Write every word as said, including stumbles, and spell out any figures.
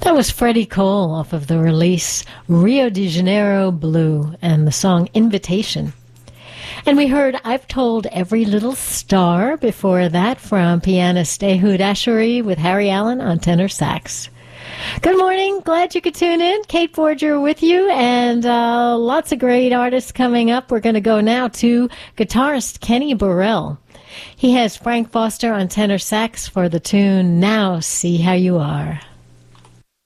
That was Freddie Cole off of the release Rio de Janeiro Blue and the song Invitation. And we heard I've Told Every Little Star before that from pianist Ehud Ashuri with Harry Allen on tenor sax. Good morning. Glad you could tune in. Kate Forger with you, and uh, lots of great artists coming up. We're going to go now to guitarist Kenny Burrell. He has Frank Foster on tenor sax for the tune Now See How You Are.